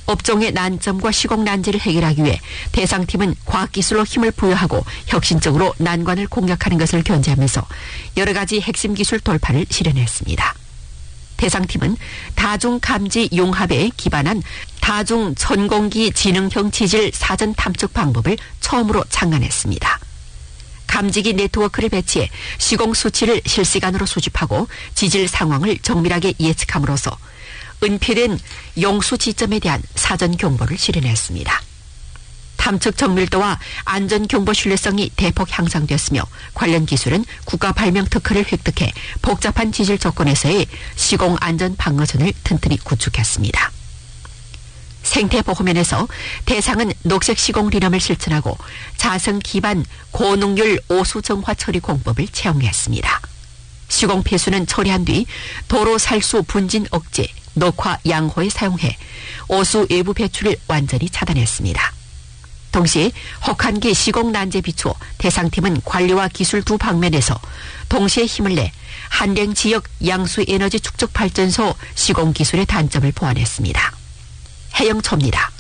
업종의 난점과 시공 난제를 해결하기 위해 대상팀은 과학기술로 힘을 부여하고 혁신적으로 난관을 공략하는 것을 견지하면서 여러 가지 핵심 기술 돌파를 실현했습니다. 대상팀은 다중감지 융합에 기반한 다중천공기 지능형 지질 사전 탐측 방법을 처음으로 창안했습니다. 감지기 네트워크를 배치해 시공 수치를 실시간으로 수집하고 지질 상황을 정밀하게 예측함으로써 은폐된 용수 지점에 대한 사전 경보를 실현했습니다. 탐측 정밀도와 안전 경보 신뢰성이 대폭 향상됐으며 관련 기술은 국가 발명 특허를 획득해 복잡한 지질 조건에서의 시공 안전 방어선을 튼튼히 구축했습니다. 생태보호면에서 대상은 녹색 시공 리넘을 실천하고 자성 기반 고능률 오수 정화 처리 공법을 채용했습니다. 시공 폐수는 처리한 뒤 도로 살수 분진 억제, 녹화 양호에 사용해 오수 외부 배출을 완전히 차단했습니다. 동시에 혹한기 시공 난제 비추어 대상팀은 관리와 기술 두 방면에서 동시에 힘을 내 한랭 지역 양수 에너지 축적 발전소 시공 기술의 단점을 보완했습니다. 해영초입니다.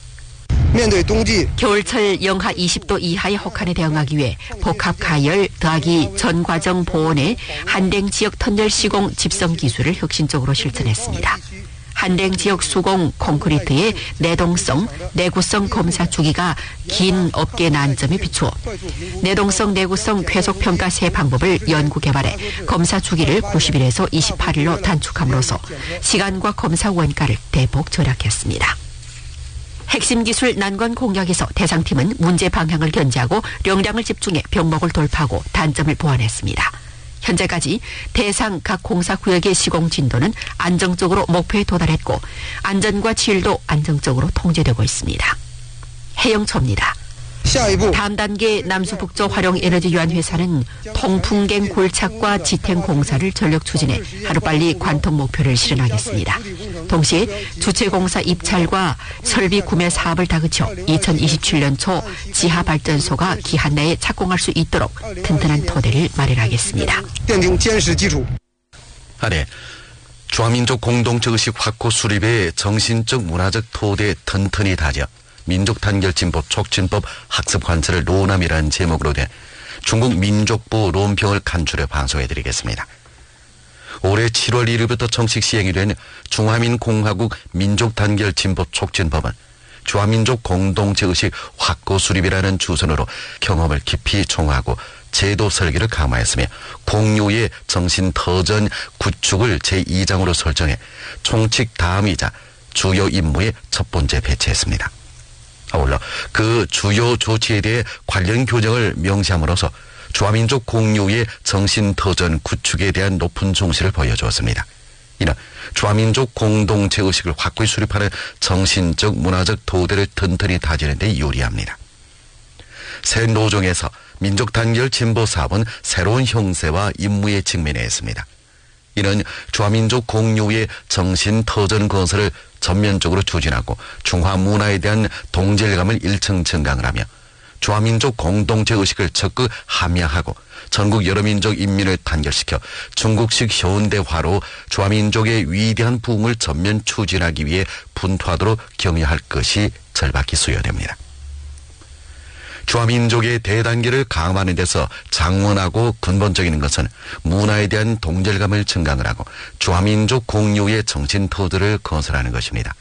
겨울철 영하 20도 이하의 혹한에 대응하기 위해 복합 가열 더하기 전 과정 보온의 한랭 지역 터널 시공 집성 기술을 혁신적으로 실천했습니다. 한랭 지역 수공 콘크리트의 내동성, 내구성 검사 주기가 긴 업계 난점에 비추어 내동성, 내구성 쾌속평가 세 방법을 연구 개발해 검사 주기를 90일에서 28일로 단축함으로써 시간과 검사 원가를 대폭 절약했습니다. 핵심 기술 난관 공략에서 대상팀은 문제 방향을 견지하고 역량을 집중해 병목을 돌파하고 단점을 보완했습니다. 현재까지 대상 각 공사구역의 시공 진도는 안정적으로 목표에 도달했고 안전과 질도 안정적으로 통제되고 있습니다. 해영초입니다. 다음 단계 남수북조 활용에너지유한회사는 통풍갱 골착과 지탱 공사를 전력 추진해 하루빨리 관통 목표를 실현하겠습니다. 동시에 주체공사 입찰과 설비 구매 사업을 다그쳐 2027년 초 지하발전소가 기한 내에 착공할 수 있도록 튼튼한 토대를 마련하겠습니다. 아래 중화민족 공동체 의식 확고 수립에 정신적 문화적 토대 튼튼히 다져 민족 단결 진보 촉진법 학습 관찰을 논함이라는 제목으로 된 중국 민족부 논평을 간추려 방송해드리겠습니다. 올해 7월 1일부터 정식 시행이 된 중화민공화국 민족 단결 진보 촉진법은 중화민족 공동체 의식 확고 수립이라는 주선으로 경험을 깊이 총화하고 제도 설계를 강화했으며 공유의 정신 터전 구축을 제2장으로 설정해 총칙 다음이자 주요 임무의 첫 번째 배치했습니다. 아울러 그 주요 조치에 대해 관련 교정을 명시함으로써 중화민족 공유의 정신터전 구축에 대한 높은重视를 보여주었습니다. 이는 중화민족 공동체 의식을 확고히 수립하는 정신적 문화적 토대를 튼튼히 다지는 데 유리합니다. 새 노정에서 민족 단결 진보 사업은 새로운 형세와 임무에 직면해 있습니다. 이는 중화민족 공유의 정신터전 건설을 전면적으로 추진하고 중화 문화에 대한 동질감을 일층 증강을 하며 중화민족 공동체 의식을 적극 함양하고 전국 여러 민족 인민을 단결시켜 중국식 현대화로 중화민족의 위대한 부흥을 전면 추진하기 위해 분투하도록 격려할 것이 절박히 수요됩니다. 중화민족의 대단계를 강화하는 데서 장원하고 근본적인 것은 문화에 대한 동질감을 증강을 하고 중화민족 공유의 정신터들을 건설하는 것입니다.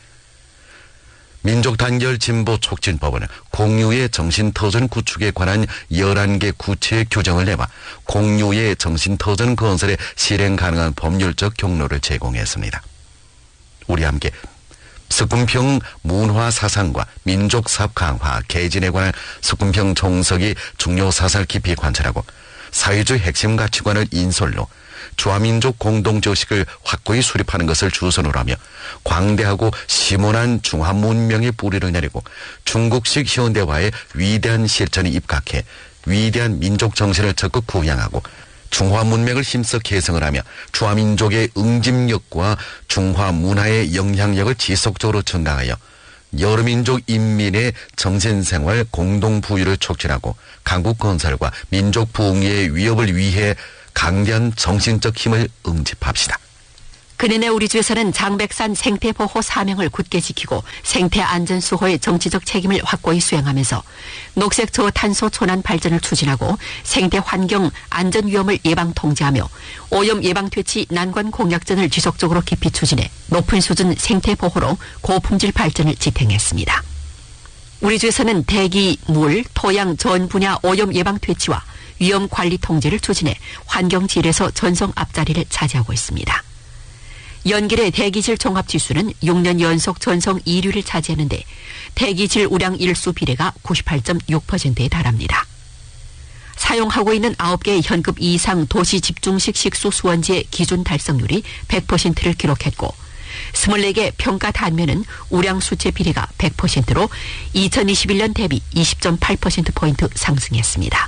민족단결 진보 촉진법은 공유의 정신터전 구축에 관한 11개 구체의 규정을 내와 공유의 정신터전 건설에 실행 가능한 법률적 경로를 제공했습니다. 우리 함께 석군평 문화 사상과 민족 사업 강화 개진에 관한 석군평 종석이 중요 사상을 깊이 관찰하고 사회주의 핵심 가치관을 인솔로 중화민족 공동체 의식을 확고히 수립하는 것을 주선으로 하며 광대하고 심원한 중화 문명의 뿌리를 내리고 중국식 현대화의 위대한 실천에 입각해 위대한 민족 정신을 적극 구향하고 중화 문명을 힘써 개성을 하며 중화민족의 응집력과 중화 문화의 영향력을 지속적으로 증강하여 여러 민족 인민의 정신생활 공동부유를 촉진하고 강국 건설과 민족 부흥의 위협을 위해 강대한 정신적 힘을 응집합시다. 그년의 우리 주에서는 장백산 생태보호 사명을 굳게 지키고 생태안전수호의 정치적 책임을 확고히 수행하면서 녹색 저탄소 촌환 발전을 추진하고 생태환경 안전위험을 예방 통제하며 오염 예방 퇴치 난관 공약전을 지속적으로 깊이 추진해 높은 수준 생태보호로 고품질 발전을 지탱했습니다. 우리 주에서는 대기, 물, 토양 전 분야 오염 예방 퇴치와 위험 관리 통제를 추진해 환경질에서 전성 앞자리를 차지하고 있습니다. 연길의 대기질 종합지수는 6년 연속 전성 2위를 차지하는데 대기질 우량 일수 비례가 98.6%에 달합니다. 사용하고 있는 9개의 현급 이상 도시 집중식 식수 수원지의 기준 달성률이 100%를 기록했고 24개 평가 단면은 우량 수치 비례가 100%로 2021년 대비 20.8%포인트 상승했습니다.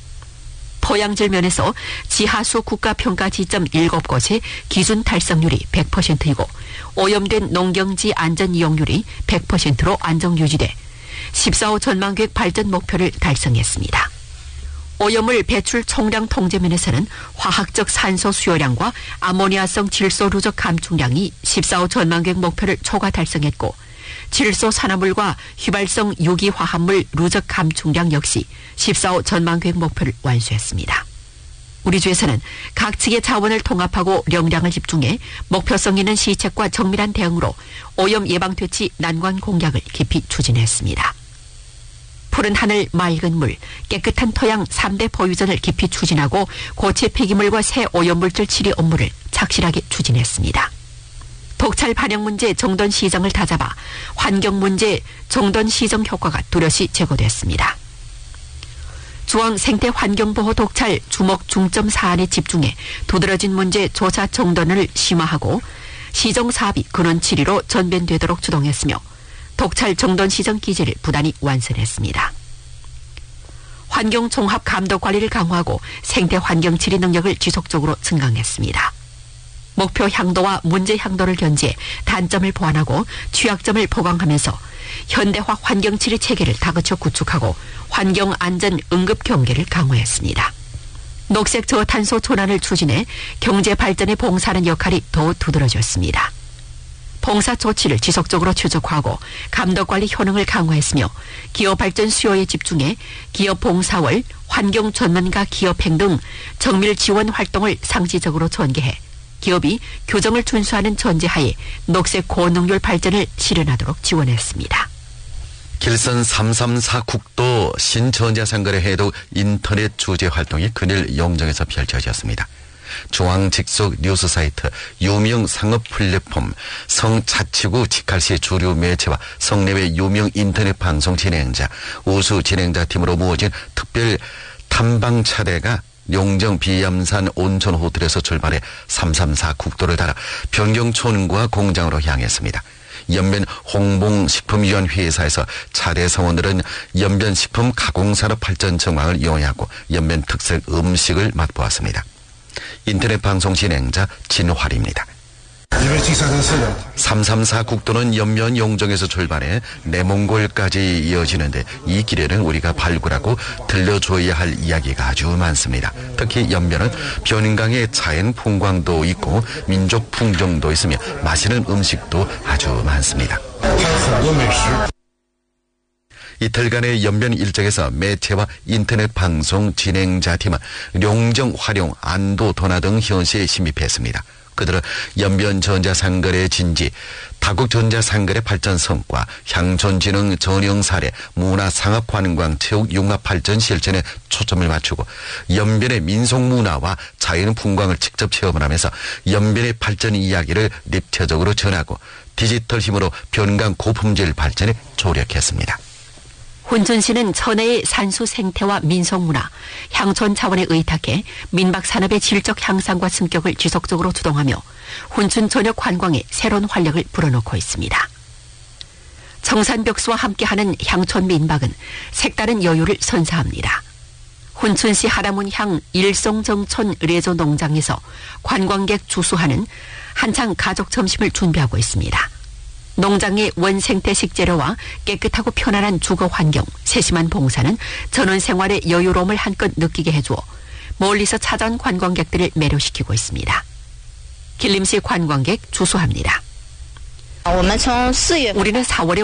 토양질 면에서 지하수 국가평가 지점 7곳의 기준 달성률이 100%이고 오염된 농경지 안전 이용률이 100%로 안정 유지돼 14호 전망계획 발전 목표를 달성했습니다. 오염물 배출 총량 통제 면에서는 화학적 산소 수요량과 아모니아성 질소 누적 감축량이 14호 전망계획 목표를 초과 달성했고 질소 산화물과 휘발성 유기화합물 누적 감축량 역시 14호 전망계획 목표를 완수했습니다. 우리 주에서는 각 측의 자원을 통합하고 역량을 집중해 목표성 있는 시책과 정밀한 대응으로 오염 예방 퇴치 난관 공약을 깊이 추진했습니다. 푸른 하늘, 맑은 물, 깨끗한 토양 3대 보유전을 깊이 추진하고 고체 폐기물과 새 오염물질 치료 업무를 착실하게 추진했습니다. 독찰 반영 문제 정돈 시정을 다잡아 환경 문제 정돈 시정 효과가 뚜렷이 제고됐습니다. 중앙 생태 환경보호 독찰 주목 중점 사안에 집중해 두드러진 문제 조사 정돈을 심화하고 시정 사업이 근원 7위로 전변되도록 주동했으며 독찰 정돈 시정 기제를 부단히 완성했습니다. 환경 종합 감독 관리를 강화하고 생태 환경 질의 능력을 지속적으로 증강했습니다. 목표 향도와 문제 향도를 견지해 단점을 보완하고 취약점을 보강하면서 현대화 환경 질의 체계를 다그쳐 구축하고 환경 안전 응급 경계를 강화했습니다. 녹색 저탄소 촌환을 추진해 경제 발전에 봉사하는 역할이 더 두드러졌습니다. 봉사 조치를 지속적으로 추적하고 감독관리 효능을 강화했으며 기업 발전 수요에 집중해 기업 봉사월, 환경 전문가 기업행 등 정밀 지원 활동을 상시적으로 전개해 기업이 규정을 준수하는 전제하에 녹색 고능률 발전을 실현하도록 지원했습니다. 길선 334 국도 신전자상거래 해독 인터넷 주재 활동이 그늘 영정에서 펼쳐졌습니다. 중앙 직속 뉴스 사이트, 유명 상업 플랫폼, 성자치구 직할시 주류 매체와 성내외 유명 인터넷 방송 진행자, 우수 진행자 팀으로 모아진 특별 탐방차대가 용정 비암산 온천 호텔에서 출발해 334 국도를 따라 변경촌과 공장으로 향했습니다. 연변 홍봉식품위원 회사에서 차대 사원들은 연변 식품 가공산업 발전 정황을 이용하고 연변 특색 음식을 맛보았습니다. 인터넷 방송 진행자 진활입니다. 334 국도는 연면 용정에서 출발해 내몽골까지 이어지는데 이 길에는 우리가 발굴하고 들려줘야 할 이야기가 아주 많습니다. 특히 연면은 변인강의 자연 풍광도 있고 민족 풍경도 있으며 맛있는 음식도 아주 많습니다. 이틀간의 연변 일정에서 매체와 인터넷 방송 진행자 팀은 용정, 활용, 안도, 도나 등 현시에 침입했습니다. 그들은 연변 전자상거래 진지, 다국 전자상거래 발전 성과, 향촌진흥 전형 사례, 문화상업관광 체육 융합 발전 실천에 초점을 맞추고 연변의 민속문화와 자연풍광을 직접 체험을 하면서 연변의 발전 이야기를 입체적으로 전하고 디지털 힘으로 변강 고품질 발전에 조력했습니다. 훈춘시는 천혜의 산수 생태와 민속문화, 향촌 자원에 의탁해 민박 산업의 질적 향상과 승격을 지속적으로 주동하며 훈춘 전역 관광에 새로운 활력을 불어넣고 있습니다. 청산벽수와 함께하는 향촌 민박은 색다른 여유를 선사합니다. 훈춘시 하라문향 일송정촌 레조 농장에서 관광객 주수하는 한창 가족 점심을 준비하고 있습니다. 농장의 원생태 식재료와 깨끗하고 편안한 주거 환경, 세심한 봉사는 전원 생활의 여유로움을 한껏 느끼게 해주어 멀리서 찾아온 관광객들을 매료시키고 있습니다. 길림시 관광객 주수합니다. 우리는 4월에